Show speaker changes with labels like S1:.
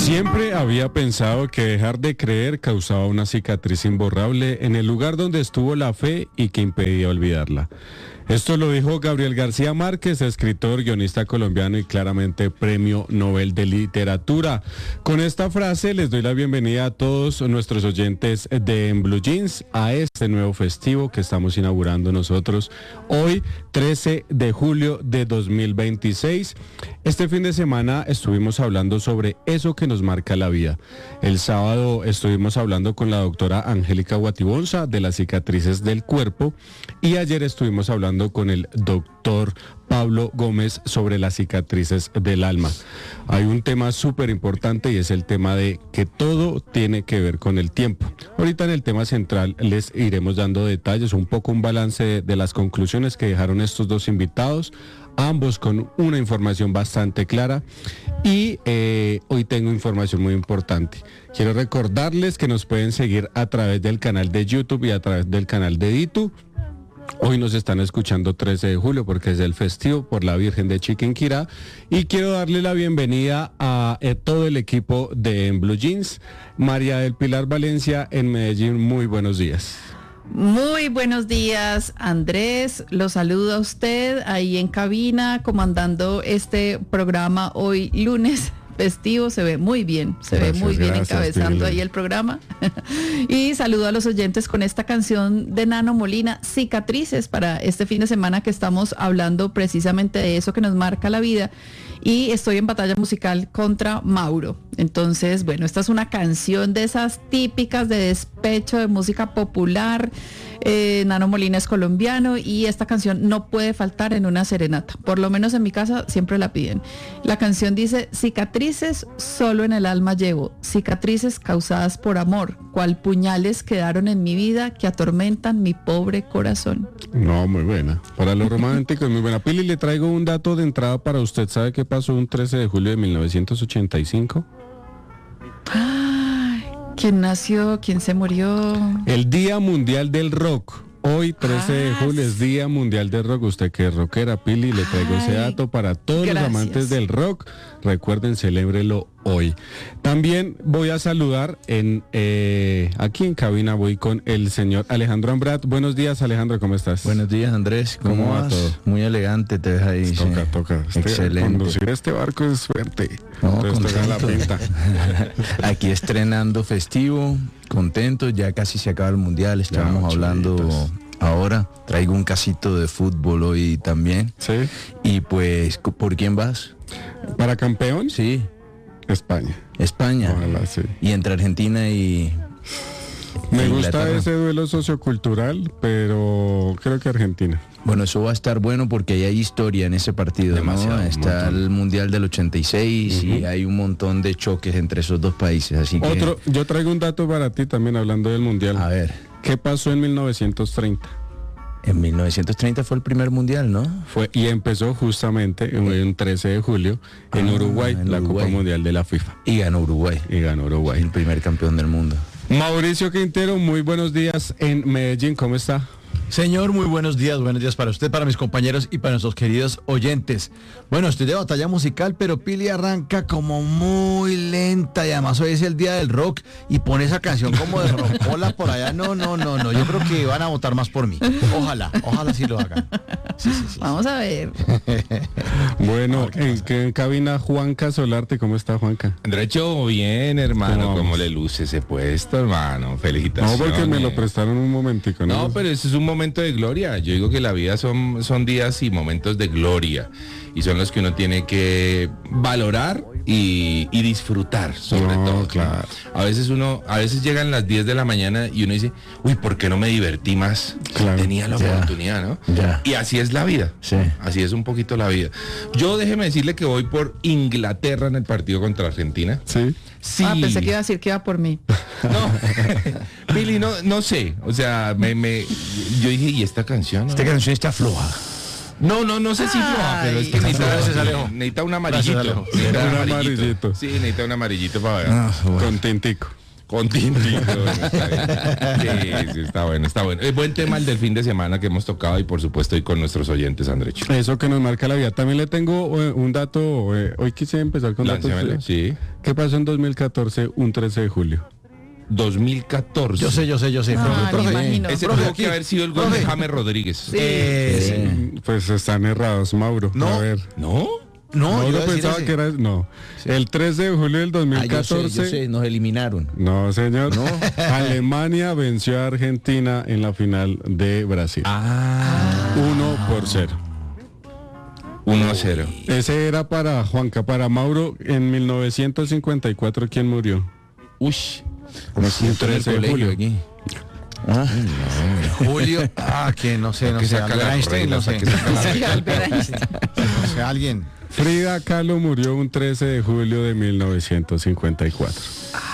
S1: Siempre había pensado que dejar de creer causaba una cicatriz imborrable en el lugar donde estuvo la fe y que impedía olvidarla. Esto lo dijo Gabriel García Márquez, escritor, guionista colombiano y claramente premio Nobel de Literatura. Con esta frase les doy la bienvenida a todos nuestros oyentes de En Blue Jeans a este nuevo festivo que estamos inaugurando nosotros hoy, 13 de julio de 2026. Este fin de semana estuvimos hablando sobre eso que nos marca la vida. El sábado estuvimos hablando con la doctora Angélica Guatibonza de las cicatrices del cuerpo y ayer estuvimos hablando con el doctor Pablo Gómez sobre las cicatrices del alma. Hay un tema súper importante y es el tema de que todo tiene que ver con el tiempo. Ahorita en el tema central les iremos dando detalles, un poco un balance de las conclusiones que dejaron estos dos invitados, ambos con una información bastante clara y hoy tengo información muy importante. Quiero recordarles que nos pueden seguir a través del canal de YouTube y a través del canal de Ditu. Hoy nos están escuchando 13 de julio porque es el festivo por la Virgen de Chiquinquirá y quiero darle la bienvenida a todo el equipo de En Blue Jeans. María del Pilar Valencia en Medellín, muy buenos días.
S2: Muy buenos días, Andrés, lo saludo a usted ahí en cabina comandando este programa hoy lunes festivo, se ve muy bien, encabezando Pili ahí el programa. Y saludo a los oyentes con esta canción de Nano Molina, Cicatrices, para este fin de semana que estamos hablando precisamente de eso que nos marca la vida. Y estoy en batalla musical contra Mauro. Entonces, bueno, esta es una canción de esas típicas de despecho, de música popular. Nano Molina es colombiano y esta canción no puede faltar en una serenata. Por lo menos en mi casa siempre la piden. La canción dice: cicatrices solo en el alma llevo, cicatrices causadas por amor, cual puñales quedaron en mi vida que atormentan mi pobre corazón.
S1: No, muy buena. Para los románticos, muy buena. Pili, le traigo un dato de entrada para usted. ¿Sabe qué pasó un 13 de julio de 1985?
S2: ¿Quién nació? ¿Quién se murió?
S1: El Día Mundial del Rock. Hoy, 13 de julio, es Día Mundial del Rock. Usted que es rockera, Pili, le traigo ese dato para todos los amantes del rock. Recuerden, celébrelo hoy. También voy a saludar aquí en cabina, voy con el señor Alejandro Ambrat. Buenos días, Alejandro, ¿cómo estás?
S3: Buenos días, Andrés. ¿Cómo vas? Todo? Muy elegante te ves ahí.
S1: Toca.
S3: Excelente.
S1: Conducir este barco es suerte.
S3: No,
S1: entonces toca la pinta.
S3: Aquí estrenando festivo, contento, ya casi se acaba el mundial, estábamos hablando ahora. Traigo un casito de fútbol hoy también.
S1: Sí.
S3: Y pues, ¿por quién vas?
S1: ¿Para campeón?
S3: Sí.
S1: España.
S3: Ojalá,
S1: sí.
S3: Y entre Argentina y...
S1: Me gusta ese duelo sociocultural, pero creo que Argentina.
S3: Bueno, eso va a estar bueno porque ahí hay historia en ese partido,
S1: demasiado,
S3: ¿no? Está el Mundial del 86 y hay un montón de choques entre esos dos países, así que...
S1: Yo traigo un dato para ti también hablando del Mundial.
S3: A ver.
S1: ¿Qué pasó en 1930?
S3: En 1930 fue el primer Mundial, ¿no?
S1: Y empezó justamente un 13 de julio en Uruguay, la Copa Mundial de la FIFA.
S3: Y ganó Uruguay.
S1: El
S3: primer campeón del mundo.
S1: Mauricio Quintero, muy buenos días en Medellín, ¿cómo está?
S4: Señor, muy buenos días para usted, para mis compañeros y para nuestros queridos oyentes. Bueno, estoy de batalla musical, pero Pili arranca como muy lenta y además hoy es el día del rock y pone esa canción como de rompola por allá. No, yo creo que van a votar más por mí. Ojalá sí lo hagan. Sí.
S2: Vamos a ver.
S1: Bueno, en cabina Juanca Solarte, ¿cómo está Juanca?
S5: Andrecho, bien, hermano, ¿cómo le luce ese puesto, hermano? Felicitaciones.
S1: No, porque me lo prestaron un momentico, ¿no?
S5: No, pero ese es un momento de gloria. Yo digo que la vida son días y momentos de gloria y son los que uno tiene que valorar y disfrutar sobre todo.
S1: Claro.
S5: A veces llegan las 10 de la mañana y uno dice, uy, ¿por qué no me divertí más?
S1: Claro.
S5: Tenía la oportunidad, ¿no?
S3: Ya.
S5: Y así es la vida.
S3: Sí.
S5: Así es un poquito la vida. Yo déjeme decirle que voy por Inglaterra en el partido contra Argentina.
S1: Sí.
S5: Sí.
S2: Pensé que iba a decir que iba por mí.
S5: No, Pili, no sé, o sea, yo dije, ¿y esta canción?
S3: Esta canción está floja.
S5: No sé si floja, pero es que necesita un amarillito.
S1: Un amarillito.
S5: Sí, necesita un amarillito para ver.
S1: Con tintico.
S5: Con tintico. Bueno, está bien. Sí, está bueno, está bueno. Buen tema el del fin de semana que hemos tocado y por supuesto hoy con nuestros oyentes, Andrecho.
S1: Eso que nos marca la vida. También le tengo un dato. Hoy quise empezar con datos.
S5: Sí.
S1: ¿Qué pasó en 2014, un 13 de julio?
S5: 2014.
S4: Yo sé.
S2: Me imagino.
S5: Ese tuvo que haber sido el gol de James Rodríguez.
S2: Sí.
S1: Pues están errados, Mauro.
S4: No.
S1: A ver.
S5: ¿No?
S4: No,
S1: Mauro pensaba que era... No. El 13 de julio del 2014...
S3: yo sé, nos eliminaron.
S1: No, señor.
S3: No.
S1: Alemania venció a Argentina en la final de Brasil. 1-0.
S5: 1-0.
S1: Ese era para Juanca. Para Mauro, en 1954, ¿quién murió?
S5: Uy.
S3: Me siento en el
S1: 13 de
S3: colegio
S1: julio.
S3: aquí.
S4: Julio, que no sé,
S5: Saca la
S4: Einstein,
S5: regla,
S4: no sé.
S2: Sí, Albert Einstein.
S4: No sé, alguien.
S1: Frida Kahlo murió un 13 de julio de 1954.